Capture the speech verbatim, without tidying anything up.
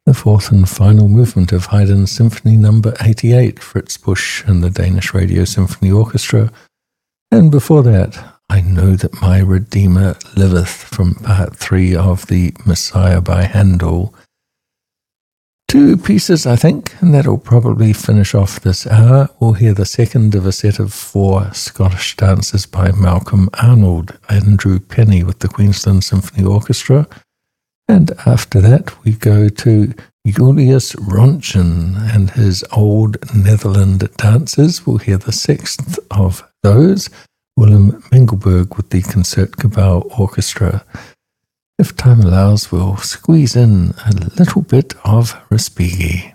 the fourth and final movement of Haydn Symphony Number eighty-eight, Fritz Busch and the Danish Radio Symphony Orchestra. And before that, I Know That My Redeemer Liveth, from part three of the Messiah by Handel. Two pieces, I think, and that'll probably finish off this hour. We'll hear the second of a set of four Scottish dances by Malcolm Arnold, Andrew Penny with the Queensland Symphony Orchestra. And after that, we go to Julius Ronchen and his Old Netherland dances. We'll hear the sixth of those, Willem Mengelberg with the Concertgebouw Orchestra. If time allows, we'll squeeze in a little bit of Respighi.